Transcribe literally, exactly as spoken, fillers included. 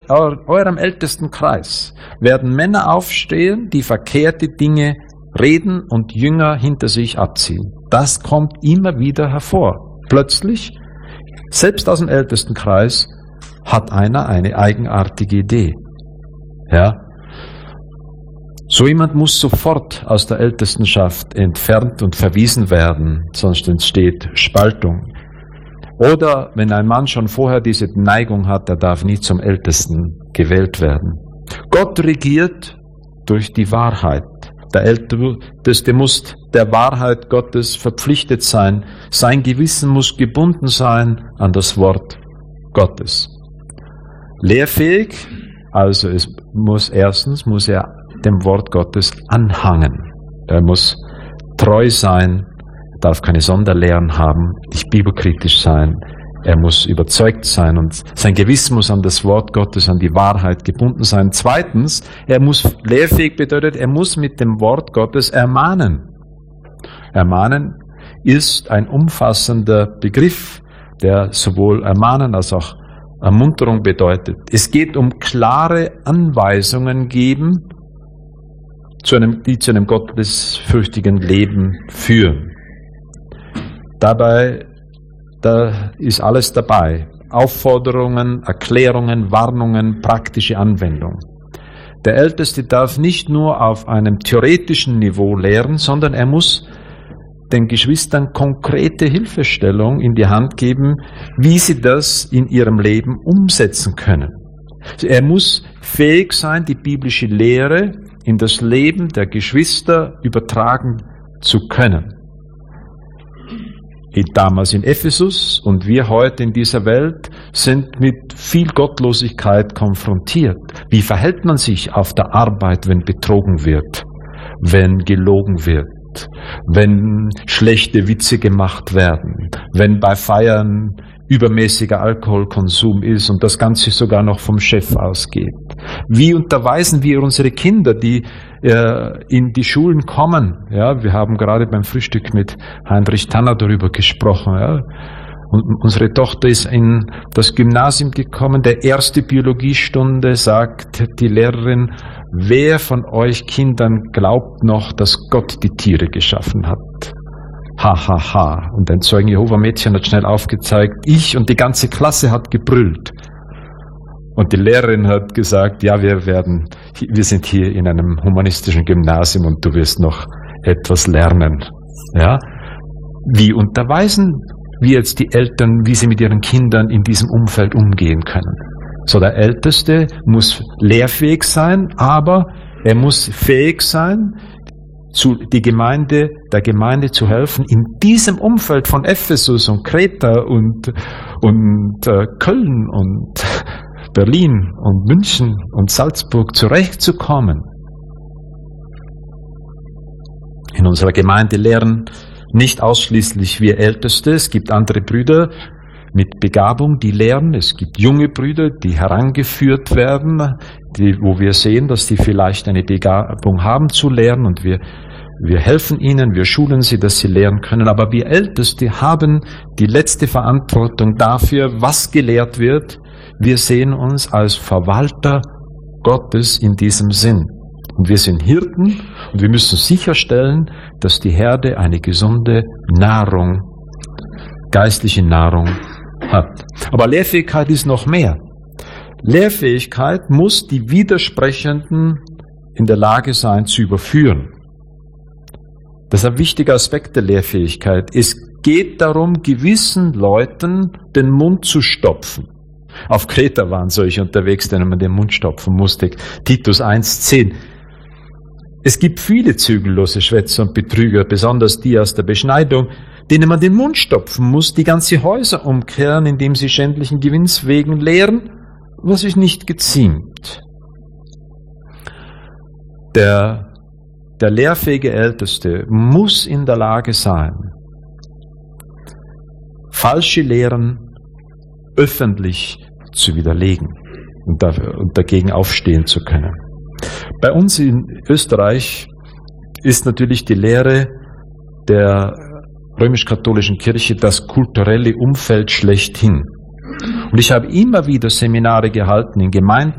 eurem ältesten Kreis werden Männer aufstehen, die verkehrte Dinge reden und Jünger hinter sich abziehen. Das kommt immer wieder hervor. Plötzlich, selbst aus dem ältesten Kreis, hat einer eine eigenartige Idee. Ja? So jemand muss sofort aus der Ältestenschaft entfernt und verwiesen werden, sonst entsteht Spaltung. Oder wenn ein Mann schon vorher diese Neigung hat, er darf nie zum Ältesten gewählt werden. Gott regiert durch die Wahrheit. Der Älteste muss der Wahrheit Gottes verpflichtet sein. Sein Gewissen muss gebunden sein an das Wort Gottes. Lehrfähig, also es muss erstens, muss er dem Wort Gottes anhangen. Er muss treu sein, darf keine Sonderlehren haben, nicht bibelkritisch sein. Er muss überzeugt sein und sein Gewissen muss an das Wort Gottes, an die Wahrheit gebunden sein. Zweitens, er muss lehrfähig bedeutet, er muss mit dem Wort Gottes ermahnen. Ermahnen ist ein umfassender Begriff, der sowohl ermahnen als auch Ermunterung bedeutet. Es geht um klare Anweisungen geben, zu einem, die zu einem gottesfürchtigen Leben führen. Dabei Da ist alles dabei. Aufforderungen, Erklärungen, Warnungen, praktische Anwendung. Der Älteste darf nicht nur auf einem theoretischen Niveau lehren, sondern er muss den Geschwistern konkrete Hilfestellung in die Hand geben, wie sie das in ihrem Leben umsetzen können. Er muss fähig sein, die biblische Lehre in das Leben der Geschwister übertragen zu können. Damals in Ephesus und wir heute in dieser Welt sind mit viel Gottlosigkeit konfrontiert. Wie verhält man sich auf der Arbeit, wenn betrogen wird, wenn gelogen wird, wenn schlechte Witze gemacht werden, wenn bei Feiern übermäßiger Alkoholkonsum ist und das Ganze sogar noch vom Chef ausgeht? Wie unterweisen wir unsere Kinder, die äh, in die Schulen kommen? Ja, wir haben gerade beim Frühstück mit Heinrich Tanner darüber gesprochen. Ja. Und unsere Tochter ist in das Gymnasium gekommen. Der erste Biologiestunde sagt die Lehrerin: Wer von euch Kindern glaubt noch, dass Gott die Tiere geschaffen hat? Ha, ha, ha. Und ein Zeugen-Jehova-Mädchen hat schnell aufgezeigt, ich und die ganze Klasse hat gebrüllt. Und die Lehrerin hat gesagt, ja, wir werden, wir sind hier in einem humanistischen Gymnasium und du wirst noch etwas lernen. Ja? Wie unterweisen wir jetzt die Eltern, wie sie mit ihren Kindern in diesem Umfeld umgehen können? So, der Älteste muss lehrfähig sein, aber er muss fähig sein, zu, die Gemeinde, der Gemeinde zu helfen, in diesem Umfeld von Ephesus und Kreta und, und äh, Köln und Berlin und München und Salzburg zurechtzukommen. In unserer Gemeinde lehren nicht ausschließlich wir Älteste, es gibt andere Brüder mit Begabung, die lehren. Es gibt junge Brüder, die herangeführt werden, die, wo wir sehen, dass sie vielleicht eine Begabung haben zu lehren und wir, wir helfen ihnen, wir schulen sie, dass sie lehren können. Aber wir Älteste haben die letzte Verantwortung dafür, was gelehrt wird. Wir sehen uns als Verwalter Gottes in diesem Sinn. Und wir sind Hirten und wir müssen sicherstellen, dass die Herde eine gesunde Nahrung, geistliche Nahrung hat. Aber Lehrfähigkeit ist noch mehr. Lehrfähigkeit muss die Widersprechenden in der Lage sein zu überführen. Das ist ein wichtiger Aspekt der Lehrfähigkeit. Es geht darum, gewissen Leuten den Mund zu stopfen. Auf Kreta waren solche unterwegs, denen man den Mund stopfen musste. Titus eins zehn. Es gibt viele zügellose Schwätzer und Betrüger, besonders die aus der Beschneidung, denen man den Mund stopfen muss, die ganze Häuser umkehren, indem sie schändlichen Gewinns wegen lehren, was sich nicht geziemt. Der, der lehrfähige Älteste muss in der Lage sein, falsche Lehren öffentlich zu widerlegen und, dafür, und dagegen aufstehen zu können. Bei uns in Österreich ist natürlich die Lehre der römisch-katholischen Kirche das kulturelle Umfeld schlechthin. Und ich habe immer wieder Seminare gehalten in Gemeinden,